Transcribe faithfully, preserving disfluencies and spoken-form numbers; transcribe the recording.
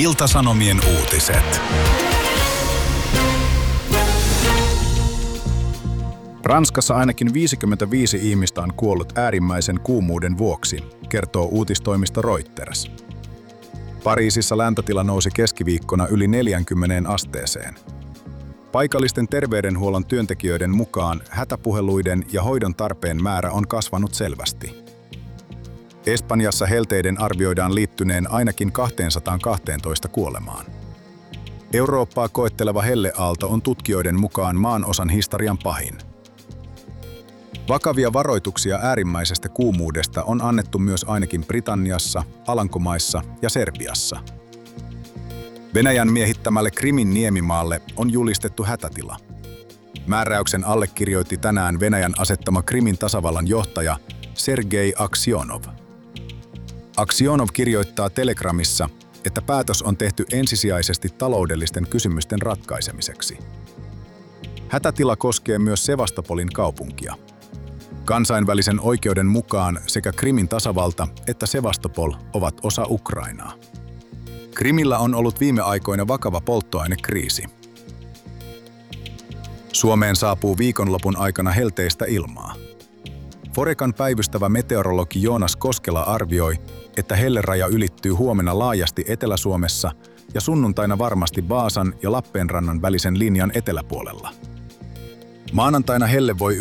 Ilta-Sanomien uutiset. Ranskassa ainakin viisikymmentäviisi ihmistä on kuollut äärimmäisen kuumuuden vuoksi, kertoo uutistoimisto Reuters. Pariisissa lämpötila nousi keskiviikkona yli neljäänkymmeneen asteeseen. Paikallisten terveydenhuollon työntekijöiden mukaan hätäpuheluiden ja hoidon tarpeen määrä on kasvanut selvästi. Espanjassa helteiden arvioidaan liittyneen ainakin kaksisataakaksitoista kuolemaan. Eurooppaa koetteleva helleaalto on tutkijoiden mukaan maanosan historian pahin. Vakavia varoituksia äärimmäisestä kuumuudesta on annettu myös ainakin Britanniassa, Alankomaissa ja Serbiassa. Venäjän miehittämälle Krimin niemimaalle on julistettu hätätila. Määräyksen allekirjoitti tänään Venäjän asettama Krimin tasavallan johtaja Sergei Aksionov. Aksionov kirjoittaa Telegramissa, että päätös on tehty ensisijaisesti taloudellisten kysymysten ratkaisemiseksi. Hätätila koskee myös Sevastopolin kaupunkia. Kansainvälisen oikeuden mukaan sekä Krimin tasavalta että Sevastopol ovat osa Ukrainaa. Krimillä on ollut viime aikoina vakava polttoainekriisi. Suomeen saapuu viikonlopun aikana helteistä ilmaa. Forecan päivystävä meteorologi Joonas Koskela arvioi, että helleraja ylittyy huomenna laajasti Etelä-Suomessa ja sunnuntaina varmasti Vaasan ja Lappeenrannan välisen linjan eteläpuolella. Maanantaina helle voi